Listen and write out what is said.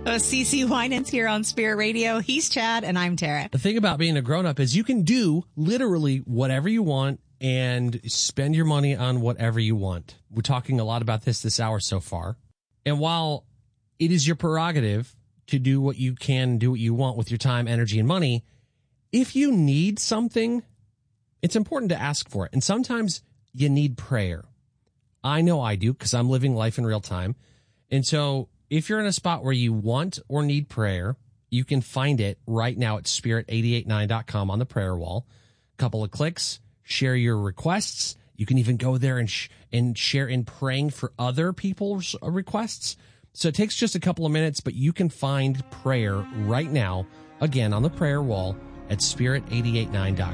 CC Winans here on Spirit Radio. He's Chad and I'm Tara. The thing about being a grown-up is you can do literally whatever you want and spend your money on whatever you want. We're talking a lot about this hour so far. And while it is your prerogative to do what you can, do what you want with your time, energy, and money, if you need something, it's important to ask for it. And sometimes you need prayer. I know I do because I'm living life in real time. And so if you're in a spot where you want or need prayer, you can find it right now at spirit889.com on the prayer wall. Couple of clicks, share your requests. You can even go there and share in praying for other people's requests. So it takes just a couple of minutes, but you can find prayer right now, again, on the prayer wall at spirit889.com.